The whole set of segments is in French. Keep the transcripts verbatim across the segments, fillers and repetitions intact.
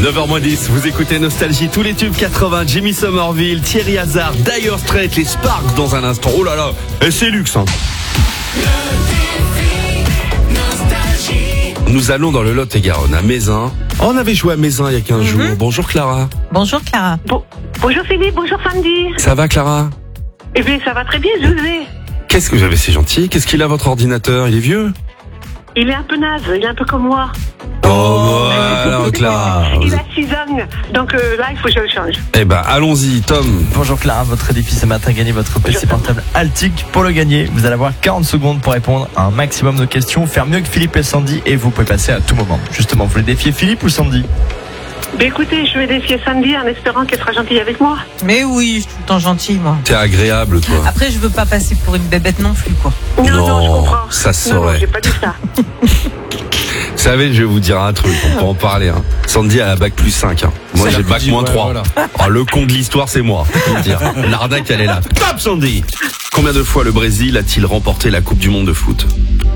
neuf heures moins dix, vous écoutez Nostalgie, tous les tubes quatre-vingts, Jimmy Somerville, Thierry Hazard, Dire Straits, les Sparks dans un instant. Oh là là, et c'est luxe, hein. Nous allons dans le Lot-et-Garonne, à Mézin. Oh, on avait joué à Mézin il y a quinze mm-hmm. jours. Bonjour Clara. Bonjour Clara. Bon, bonjour Philippe, bonjour Sandy. Ça va Clara? Eh bien, ça va très bien, je vous ai. Qu'est-ce que j'avais, c'est gentil. Qu'est-ce qu'il a votre ordinateur? Il est vieux? Il est un peu naze, il est un peu comme moi. Oh, alors Clara. Il a six ans, donc euh, là, il faut que je le change. Eh ben, allons-y, Tom. Bonjour Clara, votre défi ce matin, gagner votre P C portable Altic. Pour le gagner, vous allez avoir quarante secondes pour répondre à un maximum de questions, faire mieux que Philippe et Sandy, et vous pouvez passer à tout moment. Justement, vous voulez défier Philippe ou Sandy? Ben écoutez, je vais défier Sandy en espérant qu'elle sera gentille avec moi. Mais oui, je suis tout le temps gentille, moi. T'es agréable, toi. Après, je veux pas passer pour une bébête non plus, quoi. Non, non, non je comprends. Ça se non, saurait. Non, j'ai pas dit ça. Vous savez, je vais vous dire un truc, on peut en parler. Hein. Sandy a la bac plus cinq. Hein. Moi, j'ai bac moins trois. Ouais, voilà. Oh, le con de l'histoire, c'est moi. Faut dire. L'arnaque, elle est là. Top, Sandy. Combien de fois le Brésil a-t-il remporté la Coupe du Monde de foot?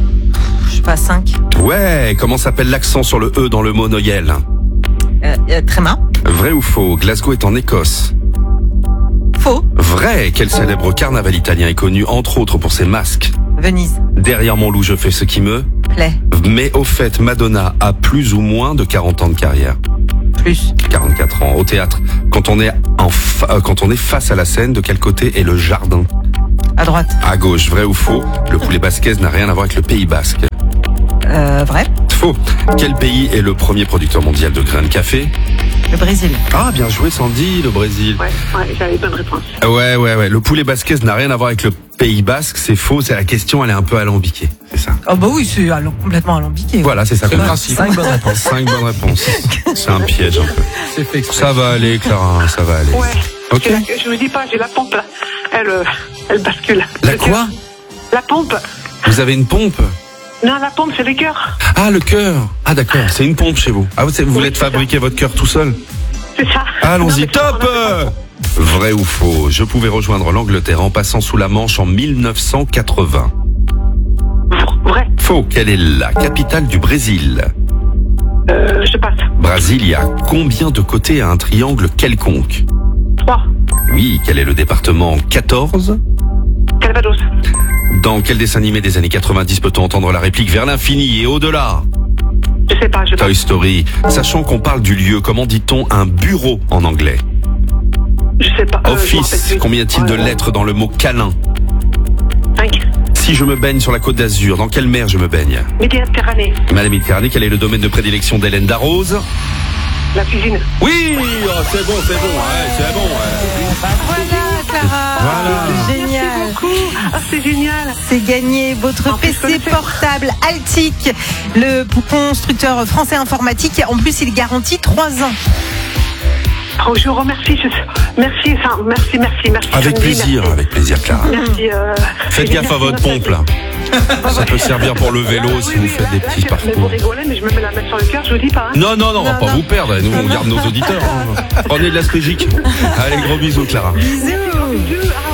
Je sais pas, cinq. Ouais, comment s'appelle l'accent sur le E dans le mot Noël? euh, euh, Tréma. Vrai ou faux? Glasgow est en Écosse. Faux. Vrai. Quel célèbre carnaval italien est connu, entre autres, pour ses masques? Venise. Derrière mon loup, je fais ce qui me plaît. Mais au fait, Madonna a plus ou moins de quarante ans de carrière? Plus. quarante-quatre ans. Au théâtre, quand on est en fa- euh, quand on est face à la scène, de quel côté est le jardin? À droite. À gauche. Vrai ou faux? Le poulet basquez n'a rien à voir avec le Pays Basque. Euh, vrai. Faux. Quel pays est le premier producteur mondial de grains de café? Le Brésil. Ah, bien joué Sandy, le Brésil. Ouais, ouais, j'avais bonne réponse. Ouais, ouais, ouais. Le poulet basquez n'a rien à voir avec le Pays Basque, c'est faux. C'est la question, elle est un peu alambiquée, c'est ça. Oh bah oui, c'est al- complètement alambiqué. Voilà, c'est ça. C'est le principe. Cinq bonnes réponses. Cinq bonnes réponses. C'est un piège un peu. C'est fait exprès. Ça va aller, Clara, ça va aller. Ouais. Ok. J'ai la- je vous dis pas, j'ai la pompe là. Elle, euh, elle bascule. La quoi? La pompe. Vous avez une pompe? Non, la pompe, c'est le cœur. Ah, le cœur. Ah, d'accord, c'est une pompe chez vous. Ah, vous, vous voulez Oui, c'est fabriquer votre cœur tout seul? C'est ça. Allons-y, Non, mais top! c'est- Vrai ou faux? Je pouvais rejoindre l'Angleterre en passant sous la Manche en mille neuf cent quatre-vingts. Vrai. Faux. Quelle est la capitale du Brésil? Euh, je passe. Brasilia. Combien de côtés a un triangle quelconque? trois. Oui. Quel est le département quatorze? Calvados. Dans quel dessin animé des années quatre-vingt-dix peut-on entendre la réplique vers l'infini et au-delà? Je sais pas, je Toy passe. Story. Sachant qu'on parle du lieu, comment dit-on un bureau en anglais? Je sais pas. euh, je m'en rappelle Office. plus. Combien y a-t-il de Ouais, lettres dans le mot câlin? cinq. Si je me baigne sur la côte d'Azur, dans quelle mer je me baigne? Méditerranée. Madame Méditerranée, quel est le domaine de prédilection d'Hélène Darroze? La cuisine. Oui, oh, c'est bon, c'est bon, ouais, c'est bon. Ouais. Voilà, Clara. Voilà. Génial. Beaucoup. Ah, c'est génial. C'est gagné votre En plus, P je peux C le faire. portable Altic, le constructeur français informatique. En plus, il garantit trois ans. Oh, je vous remercie. Je... Merci, ça. Merci, merci, merci. Avec Sandy, plaisir, merci. avec plaisir, Clara. Merci. Euh... Faites gaffe à votre pompe, là. Ça peut servir pour le vélo Ah, si oui, vous oui, faites là, des là, petits j'ai- Mais vous parcours. rigolez, mais je me mets la mettre sur le cœur, je vous dis pas. Hein. Non, non, non, on va Non, pas non. vous perdre. Nous, on garde nos auditeurs. hein. Prenez de la spégique. Allez, gros bisous, Clara. Bisous. Bisous.